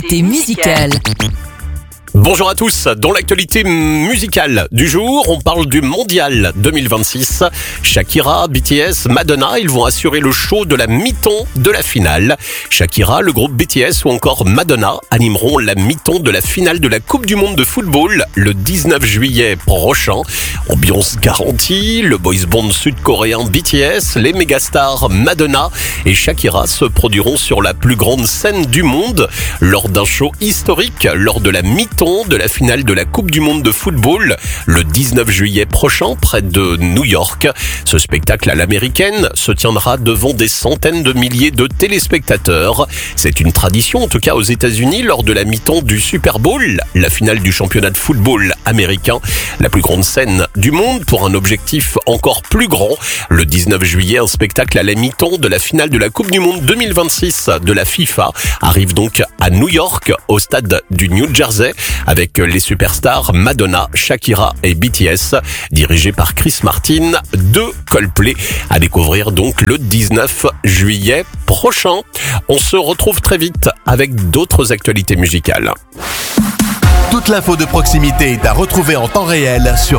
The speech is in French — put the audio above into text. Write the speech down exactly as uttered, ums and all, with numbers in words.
L'actualité musicale. Bonjour à tous, dans l'actualité musicale du jour, on parle du Mondial deux mille vingt-six. Shakira, B T S, Madonna, ils vont assurer le show de la mi-temps de la finale. Shakira, le groupe B T S ou encore Madonna animeront la mi-temps de la finale de la Coupe du Monde de football le dix-neuf juillet prochain. Ambiance garantie, le boys band sud-coréen B T S, les mégastars Madonna et Shakira se produiront sur la plus grande scène du monde lors d'un show historique, lors de la mi-temps de la finale de la Coupe du Monde de football le dix-neuf juillet prochain près de New York. Ce spectacle à l'américaine se tiendra devant des centaines de milliers de téléspectateurs. C'est une tradition en tout cas aux États-Unis lors de la mi-temps du Super Bowl, la finale du championnat de football américain, la plus grande scène du monde pour un objectif encore plus grand. Le dix-neuf juillet, un spectacle à la mi-temps de la finale de la Coupe du Monde deux mille vingt-six de la FIFA arrive donc à New York au stade du New Jersey, avec les superstars Madonna, Shakira et B T S, dirigés par Chris Martin de Coldplay, à découvrir donc le dix-neuf juillet prochain. On se retrouve très vite avec d'autres actualités musicales. Toute l'info de proximité est à retrouver en temps réel sur